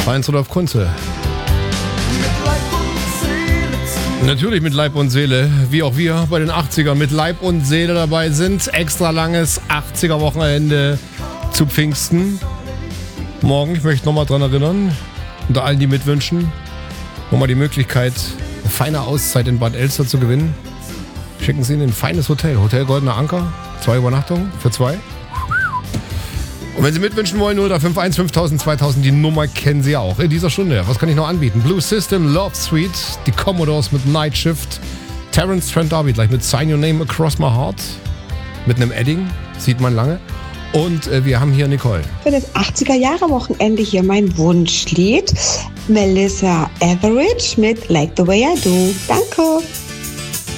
Heinz Rudolf Kunze. Natürlich mit Leib und Seele, wie auch wir bei den 80ern mit Leib und Seele dabei sind. Extra langes 80er-Wochenende zu Pfingsten. Morgen, ich möchte nochmal dran erinnern, unter allen, die mitwünschen, nochmal die Möglichkeit, eine feine Auszeit in Bad Elster zu gewinnen. Schicken Sie in ein feines Hotel, Hotel Goldener Anker, 2 Übernachtungen für 2. Und wenn Sie mitwünschen wollen, 0351 5000 2000, die Nummer kennen Sie auch in dieser Stunde. Was kann ich noch anbieten? Blue System, Love Suite, die Commodores mit Night Shift, Terence Trent D'Arby gleich mit Sign Your Name Across My Heart, mit einem Edding, sieht man lange. Und wir haben hier Nicole. Für das 80er-Jahre-Wochenende hier mein Wunschlied. Melissa Etheridge mit Like the Way I Do. Danke.